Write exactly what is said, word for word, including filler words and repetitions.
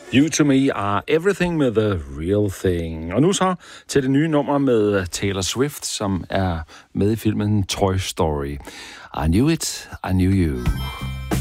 You to me are everything med the real thing. Og nu så til det nye nummer med Taylor Swift, som er med i filmen Toy Story. I knew it, I knew you.